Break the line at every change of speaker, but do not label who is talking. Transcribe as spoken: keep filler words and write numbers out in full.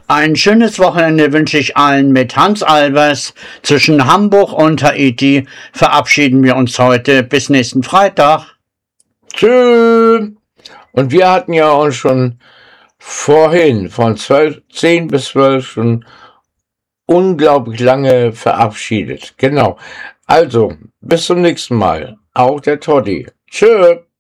Ein schönes Wochenende wünsche ich allen. Mit Hans Albers zwischen Hamburg und Haiti verabschieden wir uns heute. Bis nächsten Freitag.
Tschüss. Und wir hatten ja uns schon vorhin von zwölf, zehn bis zwölf schon unglaublich lange verabschiedet. Genau. Also, bis zum nächsten Mal. Auch der Toddy. Tschüss.